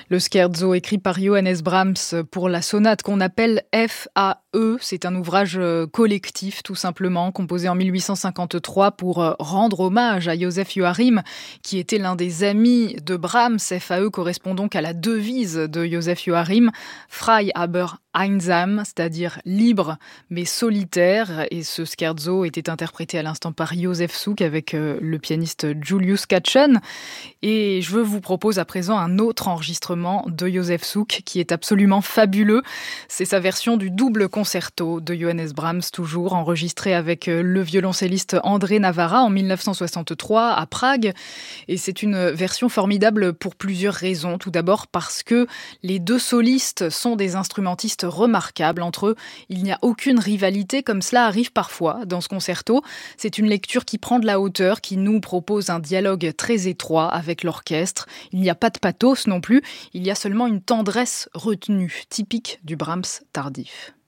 Le scherzo écrit par Johannes Brahms pour la sonate qu'on appelle FAE, c'est un ouvrage collectif tout simplement, composé en 1853 pour rendre hommage à Joseph Joachim, qui était l'un des amis de Brahms. FAE correspond donc à la devise de Joseph Joachim, Frei aber einsam, c'est-à-dire libre mais solitaire. Et ce scherzo était interprété à l'instant par Josef Suk avec le pianiste Julius Katchen. Et je vous propose à présent un autre enregistrement de Josef Suk qui est absolument fabuleux. C'est sa version du double concerto de Johannes Brahms, toujours enregistré avec le violoncelliste André Navarra en 1963 à Prague. Et c'est une version formidable pour plusieurs raisons. Tout d'abord parce que les deux solistes sont des instrumentistes remarquables. Entre eux, il n'y a aucune rivalité comme cela arrive parfois dans ce concerto. C'est une lecture qui prend de la hauteur, qui nous propose un dialogue très étroit avec l'orchestre. Il n'y a pas de pathos non plus, il y a seulement une tendresse retenue, typique du Brahms tardif.